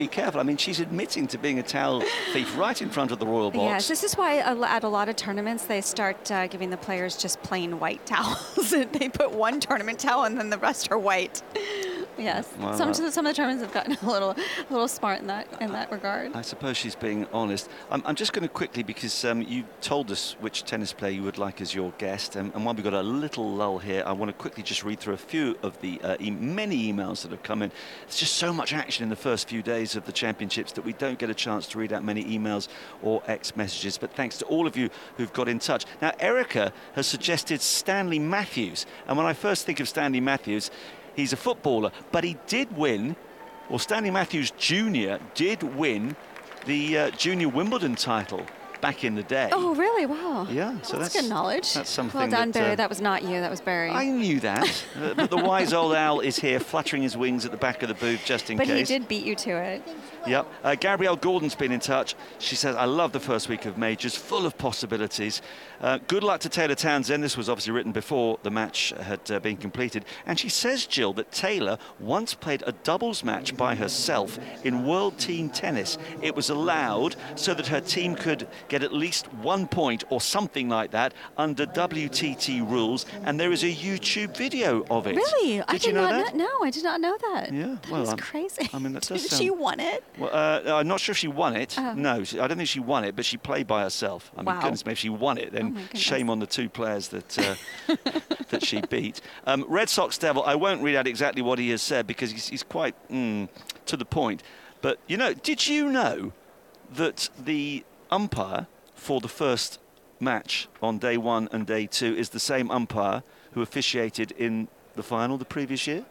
Be careful. I mean, she's admitting to being a towel thief right in front of the royal box. Yes, this is why at a lot of tournaments they start giving the players just plain white towels. They put one tournament towel and then the rest are white. Yes, Well, some of the tournaments have gotten a little smart in that regard. I suppose she's being honest. I'm just going to quickly, because you told us which tennis player you would like as your guest, and while we've got a little lull here, I want to quickly just read through a few of the many emails that have come in. There's just so much action in the first few days of the championships that we don't get a chance to read out many emails or X messages, but thanks to all of you who've got in touch. Now, Erica has suggested Stanley Matthews, and when I first think of Stanley Matthews, he's a footballer, but he did win, or Stanley Matthews Jr. did win the Junior Wimbledon title back in the day. Oh, really? Wow. Yeah, so that's good knowledge. That's something. Well done, Barry. That was not you. That was Barry. I knew that. But the wise old owl is here, fluttering his wings at the back of the booth just in case. But he did beat you to it. Yep. Gabrielle Gordon's been in touch. She says, I love the first week of majors, full of possibilities. Good luck to Taylor Townsend. This was obviously written before the match had been completed. And she says, Jill, that Taylor once played a doubles match by herself in World Team Tennis. It was allowed so that her team could get at least 1 point or something like that under WTT rules. And there is a YouTube video of it. Really? Did you know that? No, I did not know that. Yeah. That is crazy. I mean, that does Did sound... she won it? Well, I'm not sure if she won it. No, I don't think she won it, but she played by herself. I mean, goodness me, if she won it, then shame on the two players that that she beat. Red Sox Devil, I won't read out exactly what he has said because he's quite to the point. But, you know, did you know that the umpire for the first match on day 1 and day 2 is the same umpire who officiated in the final the previous year?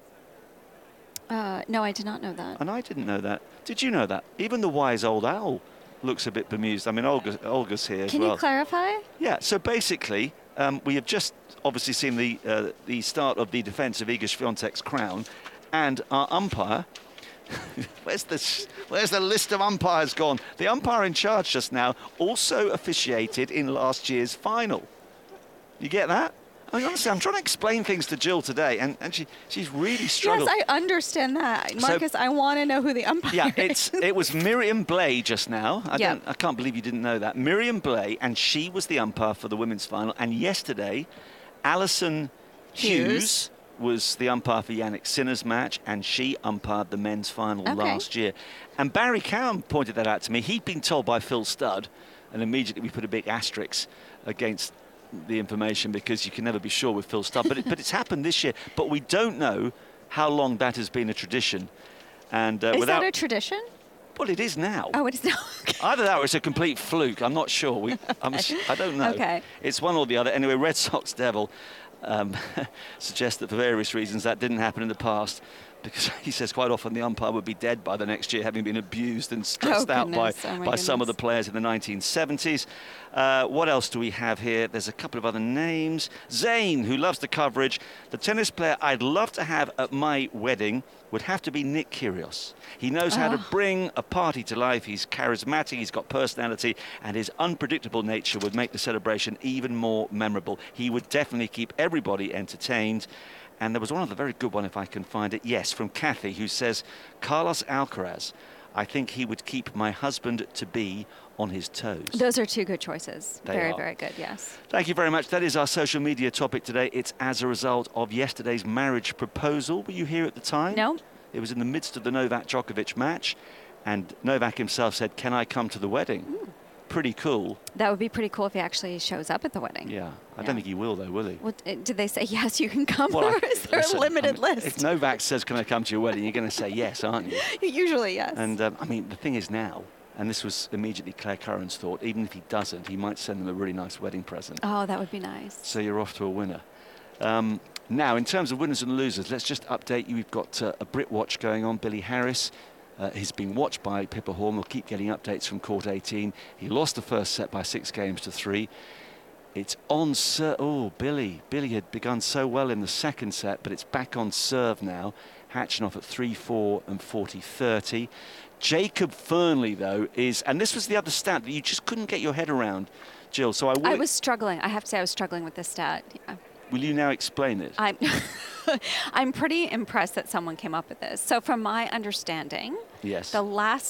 No, I did not know that. And I didn't know that. Did you know that? Even the wise old owl looks a bit bemused. I mean, Olga's here as well. Can you clarify? Yeah, so basically, we have just obviously seen the start of the defence of Iga Swiatek's crown, and our umpire... Where's the list of umpires gone? The umpire in charge just now also officiated in last year's final. You get that? I mean, honestly, I'm trying to explain things to Jill today, and she's really struggled. Yes, I understand that. Marcus, I want to know who the umpire is. Yeah, it was Miriam Blay just now. I can't believe you didn't know that. Miriam Blay, and she was the umpire for the women's final. And yesterday, Alison Hughes was the umpire for Yannick Sinner's match, and she umpired the men's final last year. And Barry Cowan pointed that out to me. He'd been told by Phil Studd, and immediately we put a big asterisk against the information because you can never be sure with Phil Studd. But it's happened this year. But we don't know how long that has been a tradition. And is that a tradition? Well, it is now. Oh, it is now. Either that or it's a complete fluke. I'm not sure. I don't know. Okay. It's one or the other. Anyway, Red Sox Devil suggests that for various reasons that didn't happen in the past, because he says quite often the umpire would be dead by the next year, having been abused and stressed out by some of the players in the 1970s. What else do we have here? There's a couple of other names. Zane, who loves the coverage. The tennis player I'd love to have at my wedding would have to be Nick Kyrgios. He knows how to bring a party to life. He's charismatic, he's got personality, and his unpredictable nature would make the celebration even more memorable. He would definitely keep everybody entertained. And there was one other very good one, if I can find it. Yes, from Kathy, who says, Carlos Alcaraz, I think he would keep my husband-to-be on his toes. Those are two good choices. They very, are. very good, yes. Thank you very much. That is our social media topic today. It's as a result of yesterday's marriage proposal. Were you here at the time? No. It was in the midst of the Novak Djokovic match, and Novak himself said, can I come to the wedding? Pretty cool. That would be pretty cool if he actually shows up at the wedding. Yeah. I don't think he will, though, will he? Well, did they say, yes, you can come, or is there a limited list? If Novak says, can I come to your wedding, you're going to say yes, aren't you? Usually, yes. And, I mean, the thing is now, and this was immediately Claire Curran's thought, even if he doesn't, he might send them a really nice wedding present. Oh, that would be nice. So you're off to a winner. Now, in terms of winners and losers, let's just update you. We've got a Brit watch going on. Billy Harris has been watched by Pippa Horn. We'll keep getting updates from Court 18. He lost the first set by 6 games to 3. It's on serve. Oh, Billy. Billy had begun so well in the second set, but it's back on serve now. Hatching off at 3-4 and 40-30. Jacob Fernley, though, is... And this was the other stat that you just couldn't get your head around, Jill. So I was struggling. I have to say I was struggling with this stat. Yeah. Will you now explain it? I'm pretty impressed that someone came up with this. So from my understanding, yes, the last